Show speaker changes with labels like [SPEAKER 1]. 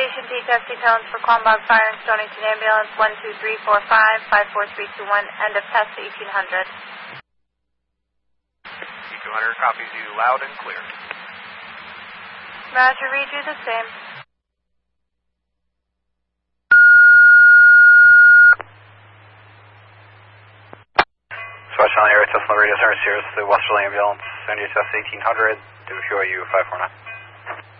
[SPEAKER 1] Station T-Taxi Tones for Quambog Fire and Stonington Ambulance 12345 54321, end of test 1800.
[SPEAKER 2] 200 copies you loud and clear.
[SPEAKER 1] Roger, read you the same.
[SPEAKER 2] Swatch on the area, Tesla Radio Center, Sears, the Westerly Ambulance, NUS 1800, WQIU 549.